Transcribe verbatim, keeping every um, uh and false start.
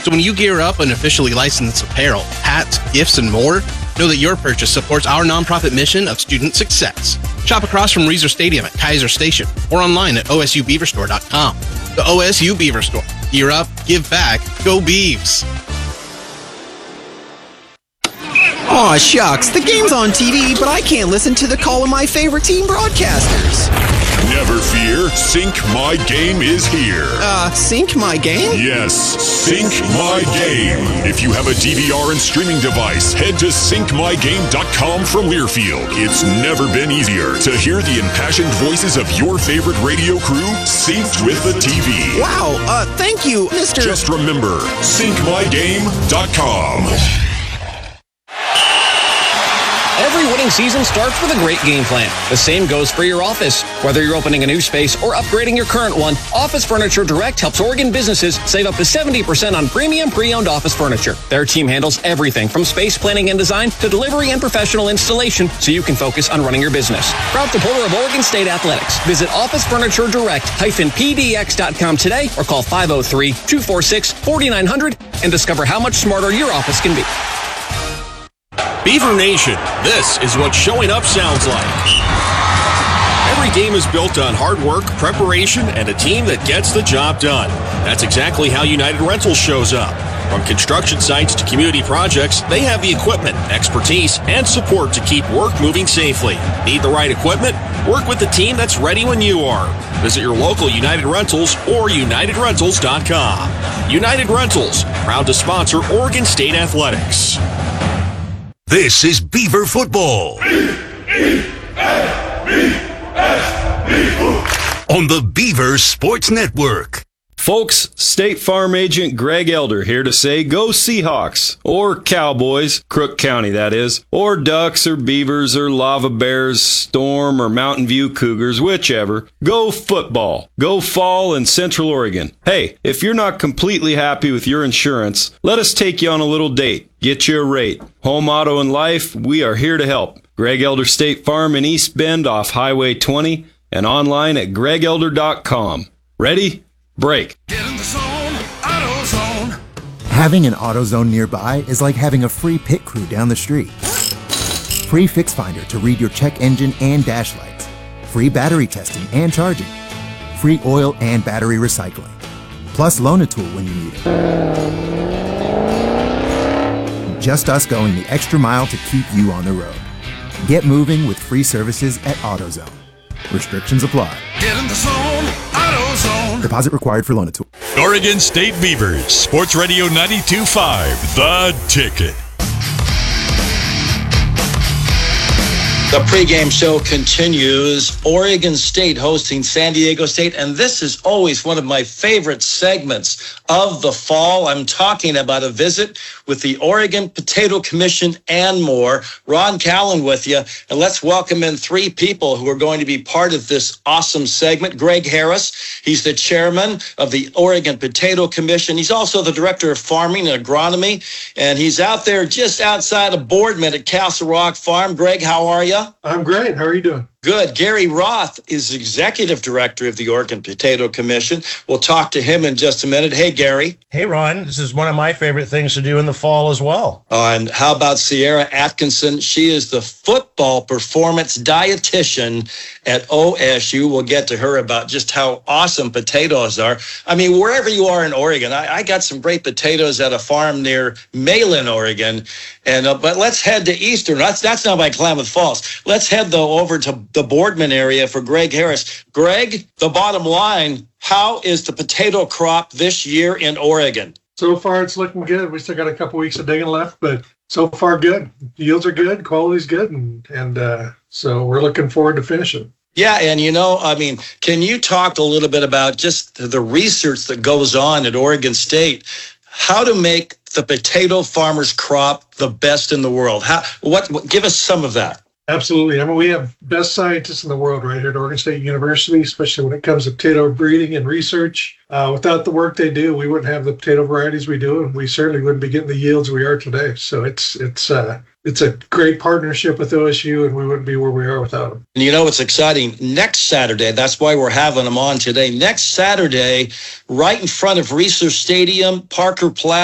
So when you gear up in officially licensed apparel, hats, gifts, and more, know that your purchase supports our nonprofit mission of student success. Shop across from Reser Stadium at Kaiser Station or online at O S U Beaver Store dot com. The O S U Beaver Store. Gear up, give back, go Beavs! Aw, shucks, the game's on T V, but I can't listen to the call of my favorite team broadcasters. Never fear, Sync My Game is here. Uh, sync my game? Yes, Sync My Game. If you have a D V R and streaming device, head to sync my game dot com from Learfield. It's never been easier to hear the impassioned voices of your favorite radio crew synced with the T V. Wow, uh, thank you, Mister Just remember, sync my game dot com. Every winning season starts with a great game plan. The same goes for your office. Whether you're opening a new space or upgrading your current one, Office Furniture Direct helps Oregon businesses save up to seventy percent on premium pre-owned office furniture. Their team handles everything from space planning and design to delivery and professional installation so you can focus on running your business. Proud supporter of Oregon State Athletics. Visit office furniture direct dash p d x dot com today or call five oh three, two four six, four nine zero zero and discover how much smarter your office can be. Beaver Nation, this is what showing up sounds like. Every game is built on hard work, preparation, and a team that gets the job done. That's exactly how United Rentals shows up. From construction sites to community projects, they have the equipment, expertise, and support to keep work moving safely. Need the right equipment? Work with the team that's ready when you are. Visit your local United Rentals or united rentals dot com. United Rentals, proud to sponsor Oregon State Athletics. This is Beaver Football on the Beaver Sports Network. Folks, State Farm Agent Greg Elder here to say go Seahawks, or Cowboys, Crook County that is, or Ducks or Beavers or Lava Bears, Storm or Mountain View Cougars, whichever. Go football. Go fall in Central Oregon. Hey, if you're not completely happy with your insurance, let us take you on a little date. Get you a rate. Home, auto, and life, we are here to help. Greg Elder State Farm in East Bend off Highway twenty and online at greg elder dot com. Ready? Break. Get in the zone, AutoZone. Having an AutoZone nearby is like having a free pit crew down the street. Free Fix Finder to read your check engine and dash lights. Free battery testing and charging. Free oil and battery recycling. Plus Loan-A-Tool when you need it. Just us going the extra mile to keep you on the road. Get moving with free services at AutoZone. Restrictions apply. Get in the zone, AutoZone. Deposit required for Loan-A-Tool. Oregon State Beavers, Sports Radio ninety-two point five, The Ticket. The pregame show continues. Oregon State hosting San Diego State, and this is always one of my favorite segments of the fall. I'm talking about a visit with the Oregon Potato Commission and more. Ron Callan with you, and let's welcome in three people who are going to be part of this awesome segment. Greg Harris, he's the chairman of the Oregon Potato Commission. He's also the director of farming and agronomy, and he's out there just outside of Boardman at Castle Rock Farm. Greg, how are you? I'm great. How are you doing? Good. Gary Roth is executive director of the Oregon Potato Commission. We'll talk to him in just a minute. Hey, Gary. Hey, Ron. This is one of my favorite things to do in the fall as well. Uh, and how about Sierra Atkinson? She is the football performance dietitian at O S U. We'll get to her about just how awesome potatoes are. I mean, wherever you are in Oregon, I, I got some great potatoes at a farm near Malin, Oregon. And uh, but let's head to Eastern. That's that's not by Klamath Falls. Let's head though over to the Boardman area for Greg Harris. Greg, the bottom line: how is the potato crop this year in Oregon? So far, it's looking good. We still got a couple weeks of digging left, but so far, good. Yields are good, quality's good, and and uh, so we're looking forward to finishing. Yeah, and you know, I mean, can you talk a little bit about just the research that goes on at Oregon State? How to make the potato farmer's crop the best in the world? How? What? what give us some of that. Absolutely. I mean, we have best scientists in the world right here at Oregon State University, especially when it comes to potato breeding and research. Uh, without the work they do, we wouldn't have the potato varieties we do, and we certainly wouldn't be getting the yields we are today. So it's it's uh, it's a great partnership with O S U, and we wouldn't be where we are without them. And you know what's exciting? Next Saturday, that's why we're having them on today. Next Saturday, right in front of Reser Stadium, Parker Plaza.